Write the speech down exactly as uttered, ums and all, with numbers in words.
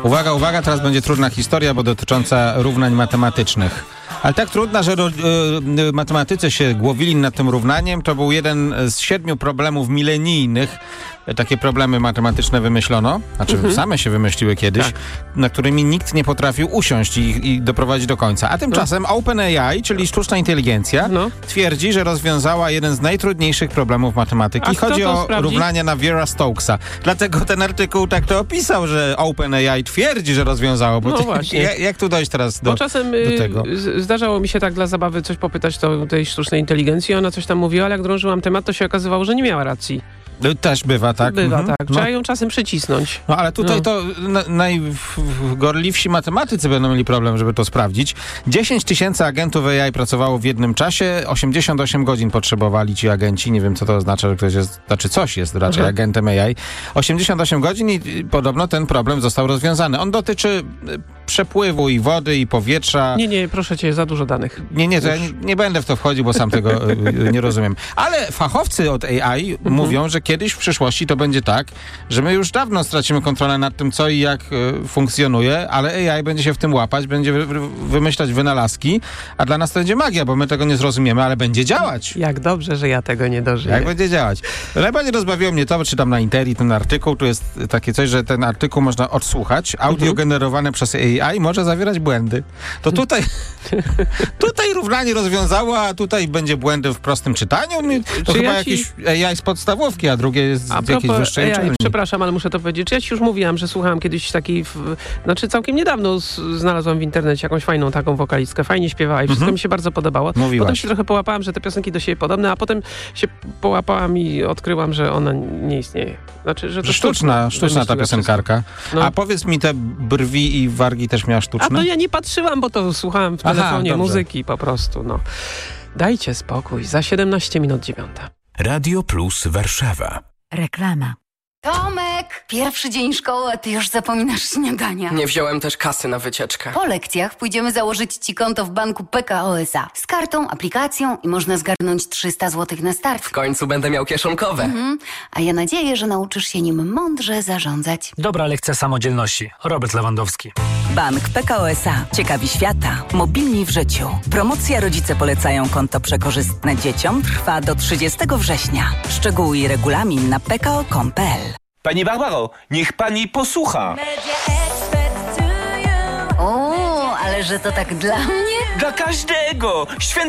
Uwaga, uwaga, teraz będzie trudna historia, bo dotycząca równań matematycznych. Ale tak trudna, że ro, y, y, matematycy się głowili nad tym równaniem. To był jeden z siedmiu problemów milenijnych. Takie problemy matematyczne wymyślono, znaczy mhm. same się wymyśliły kiedyś, tak. na którymi nikt nie potrafił usiąść i, i doprowadzić do końca. A tymczasem no. OpenAI, czyli sztuczna inteligencja, no. twierdzi, że rozwiązała jeden z najtrudniejszych problemów matematyki. A Chodzi o sprawdzi? równania Naviera-Stokesa. Dlatego ten artykuł tak to opisał, że OpenAI twierdzi, że rozwiązało. Bo no ty, właśnie. Jak, jak tu dojść teraz do, bo czasem, do tego? Z, zdarzało mi się tak dla zabawy coś popytać to, tej sztucznej inteligencji. Ona coś tam mówiła, ale jak drążyłam temat, to się okazywało, że nie miała racji. Też bywa, tak? Bywa, mhm. tak. Trzeba no. ją czasem przycisnąć. No ale tutaj no. to na, najgorliwsi matematycy będą mieli problem, żeby to sprawdzić. dziesięć tysięcy agentów A I pracowało w jednym czasie, osiemdziesiąt osiem godzin potrzebowali ci agenci. Nie wiem, co to oznacza, że ktoś jest, znaczy coś jest raczej mhm. agentem A I. osiemdziesiąt osiem godzin i podobno ten problem został rozwiązany. On dotyczy przepływu i wody, i powietrza. Nie, nie, proszę cię, za dużo danych. Nie, nie, to ja nie, nie będę w to wchodził, bo sam tego nie rozumiem. Ale fachowcy od A I mhm. mówią, że kiedyś w przyszłości to będzie tak, że my już dawno stracimy kontrolę nad tym, co i jak y, funkcjonuje, ale A I będzie się w tym łapać, będzie wy, wymyślać wynalazki, a dla nas to będzie magia, bo my tego nie zrozumiemy, ale będzie działać. Jak dobrze, że ja tego nie dożyję. Jak będzie działać. Najbardziej rozbawiło mnie to, czytam na Interi ten artykuł, tu jest takie coś, że ten artykuł można odsłuchać, audio mhm. generowane przez A I może zawierać błędy. To tutaj tutaj równanie rozwiązało, a tutaj będzie błędy w prostym czytaniu. To Czy chyba ja ci... jakieś A I z podstawówki, a drugie jest z jakiejś wyższej A I, uczelni. przepraszam, ale muszę to powiedzieć. Ja ci już mówiłam, że słuchałam kiedyś takiej, w, znaczy całkiem niedawno z, znalazłam w internecie jakąś fajną taką wokalistkę. Fajnie śpiewała i wszystko Mhm. mi się bardzo podobało. Mówiłaś. Potem się trochę połapałam, że te piosenki do siebie podobne, a potem się połapałam i odkryłam, że ona nie istnieje. Znaczy, że to sztuczna, sztuczna ta piosenkarka. No. A powiedz mi, te brwi i wargi też miała sztuczne? A to ja nie patrzyłam, bo to słuchałam w Aha, telefonie dobrze. muzyki po prostu. No. Dajcie spokój. Za siedemnaście minut dziewiąta. Radio Plus Warszawa. Reklama. Tomek, pierwszy dzień szkoły, a ty już zapominasz śniadania. Nie wziąłem też kasy na wycieczkę. Po lekcjach pójdziemy założyć ci konto w banku P K O S A. Z kartą, aplikacją i można zgarnąć trzysta złotych na start. W końcu będę miał kieszonkowe. Mhm. A ja nadzieję, że nauczysz się nim mądrze zarządzać. Dobra lekcja samodzielności. Robert Lewandowski. Bank P K O S A. Ciekawi świata. Mobilni w życiu. Promocja Rodzice polecają konto przekorzystne dzieciom trwa do trzydziestego września. Szczegóły i regulamin na p k o kropka com kropka p l. Pani Barbaro, niech pani posłucha. O, ale że to tak dla mnie? Dla każdego. Święta